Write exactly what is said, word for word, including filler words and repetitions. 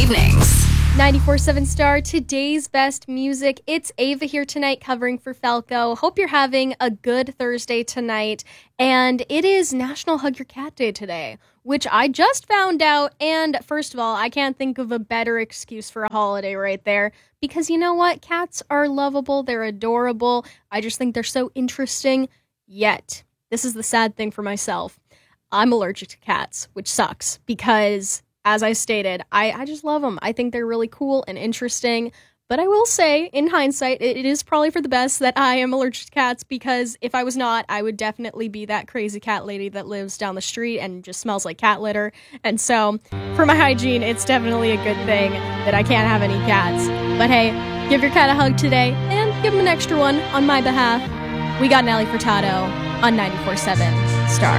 evenings. ninety-four point seven Star, today's best music. It's Ava here tonight covering for Falco. Hope you're having a good Thursday tonight. And it is National Hug Your Cat Day today, which I just found out. And first of all, I can't think of a better excuse for a holiday right there. Because you know what? Cats are lovable. They're adorable. I just think they're so interesting. Yet, this is the sad thing for myself. I'm allergic to cats, which sucks because, as I stated, I, I just love them. I think they're really cool and interesting. But I will say, in hindsight, it, it is probably for the best that I am allergic to cats because if I was not, I would definitely be that crazy cat lady that lives down the street and just smells like cat litter. And so, for my hygiene, it's definitely a good thing that I can't have any cats. But hey, give your cat a hug today and give him an extra one on my behalf. We got Nelly Furtado on ninety-four point seven Star.